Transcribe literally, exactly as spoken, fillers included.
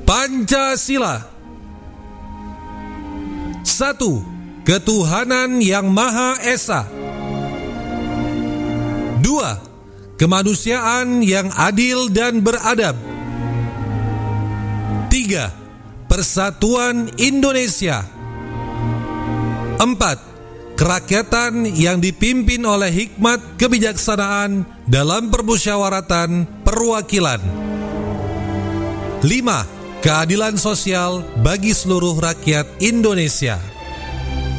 Pancasila. Satu, ketuhanan yang Maha Esa. Dua, kemanusiaan yang adil dan beradab. Tiga, persatuan Indonesia. Empat, kerakyatan yang dipimpin oleh hikmat kebijaksanaan dalam permusyawaratan perwakilan. Lima, keadilan sosial bagi seluruh rakyat Indonesia.